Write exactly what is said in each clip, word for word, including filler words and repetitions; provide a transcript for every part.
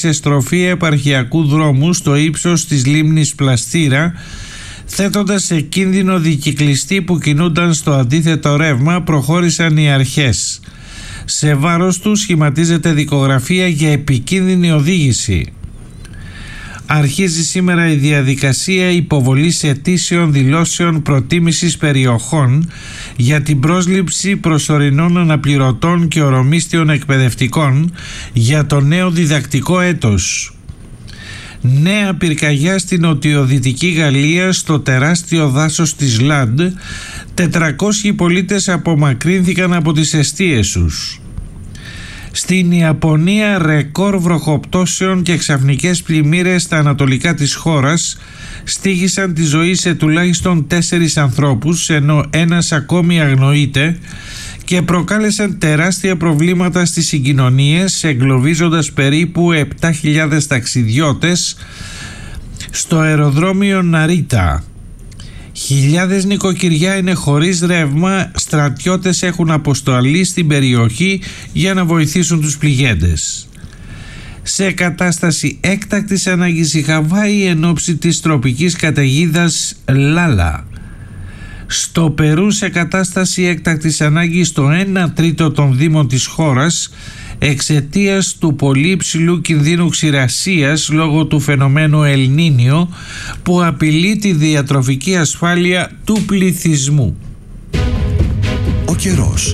σε στροφή επαρχιακού δρόμου στο ύψος της λίμνης Πλαστήρα, θέτοντας σε κίνδυνο δικυκλιστή που κινούνταν στο αντίθετο ρεύμα, προχώρησαν οι αρχές. Σε βάρος του σχηματίζεται δικογραφία για επικίνδυνη οδήγηση. Αρχίζει σήμερα η διαδικασία υποβολής αιτήσεων δηλώσεων προτίμησης περιοχών για την πρόσληψη προσωρινών αναπληρωτών και ορομίστιων εκπαιδευτικών για το νέο διδακτικό έτος. Νέα πυρκαγιά στην νοτιοδυτική Γαλλία, στο τεράστιο δάσος της Λαντ. τετρακόσιοι πολίτες απομακρύνθηκαν από τις εστίες τους. Στην Ιαπωνία, ρεκόρ βροχοπτώσεων και ξαφνικές πλημμύρες στα ανατολικά της χώρας στοίχησαν τη ζωή σε τουλάχιστον τέσσερις ανθρώπους, ενώ ένας ακόμη αγνοείται, και προκάλεσαν τεράστια προβλήματα στις συγκοινωνίες, εγκλωβίζοντας περίπου επτά χιλιάδες ταξιδιώτες στο αεροδρόμιο Ναρίτα. Χιλιάδες νοικοκυριά είναι χωρίς ρεύμα, στρατιώτες έχουν αποστολή στην περιοχή για να βοηθήσουν τους πληγέντες. Σε κατάσταση έκτακτης ανάγκης η Χαβάη εν ώψη της τροπικής καταιγίδας Λάλα. Στο Περού σε κατάσταση έκτακτης ανάγκης το ένα τρίτο των δήμων της χώρας εξαιτίας του πολύ υψηλού κινδύνου ξηρασίας λόγω του φαινομένου Ελ Νίνιο που απειλεί τη διατροφική ασφάλεια του πληθυσμού. Ο καιρός.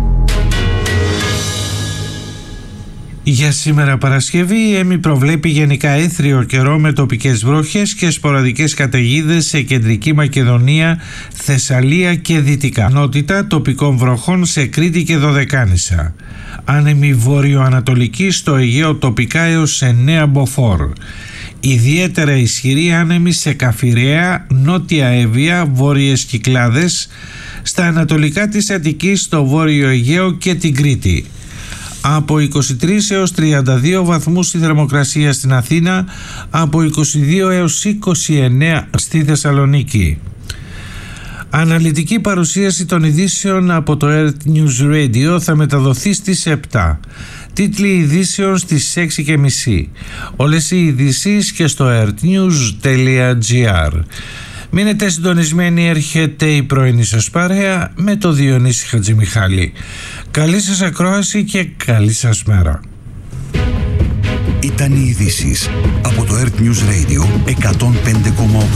Για σήμερα Παρασκευή η ΕΜΗ προβλέπει γενικά έθριο καιρό με τοπικές βροχές και σποραδικές καταιγίδες σε κεντρική Μακεδονία, Θεσσαλία και Δυτικά. Νότητα τοπικών βροχών σε Κρήτη και Δωδεκάνησα. Άνεμη βόρειο-ανατολική στο Αιγαίο τοπικά έως εννέα μποφόρ. Ιδιαίτερα ισχυρή άνεμη σε Καφιρέα, Νότια Εύβοια, Βόρειες Κυκλάδες, στα ανατολικά της Αττικής, στο Βόρειο Αιγαίο και την Κρήτη. Από είκοσι τρεις έως τριάντα δύο βαθμούς η θερμοκρασία στην Αθήνα, από είκοσι δύο έως είκοσι εννέα στη Θεσσαλονίκη. Αναλυτική παρουσίαση των ειδήσεων από το Earth News Radio θα μεταδοθεί στις επτά. Τίτλοι ειδήσεων στις έξι και μισή. Όλες οι ειδήσεις και στο earthnews τελεία gr. Μείνετε συντονισμένοι, έρχεται η πρωινή σας παρέα με το Διονύση Χατζημιχάλη. Καλή σας ακρόαση και καλή σας μέρα. Ήταν οι ειδήσεις από το Earth News Radio εκατόν πέντε κόμμα οκτώ.